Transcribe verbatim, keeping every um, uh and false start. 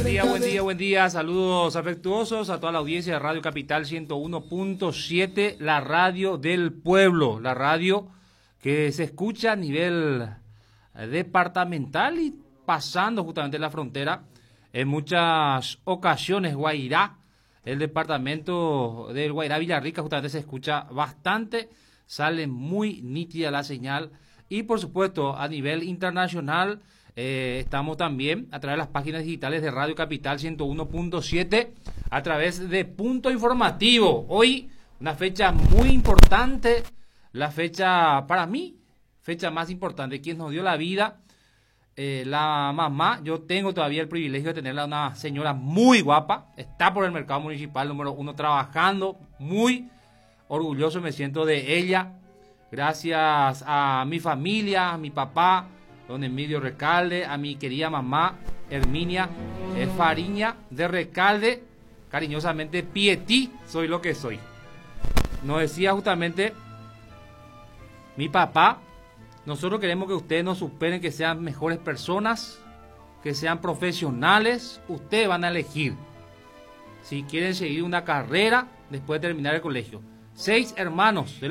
Buen día, buen día, buen día. Saludos afectuosos a toda la audiencia de Radio Capital ciento uno punto siete, la radio del pueblo, la radio que se escucha a nivel departamental y pasando justamente la frontera. En muchas ocasiones, Guairá, el departamento del Guairá Villarrica, justamente se escucha bastante, sale muy nítida la señal. Y por supuesto, a nivel internacional, eh, estamos también a través de las páginas digitales de Radio Capital ciento uno punto siete, a través de Punto Informativo. Hoy, una fecha muy importante, la fecha, para mí, fecha más importante, quien nos dio la vida, eh, la mamá. Yo tengo todavía el privilegio de tenerla, una señora muy guapa, está por el mercado municipal número uno trabajando, muy orgulloso me siento de ella. Gracias a mi familia, a mi papá, don Emilio Recalde, a mi querida mamá, Herminia eh, Fariña de Recalde, cariñosamente Pietí, soy lo que soy. Nos decía justamente mi papá, nosotros queremos que ustedes nos superen, que sean mejores personas, que sean profesionales, ustedes van a elegir si quieren seguir una carrera después de terminar el colegio. Seis hermanos de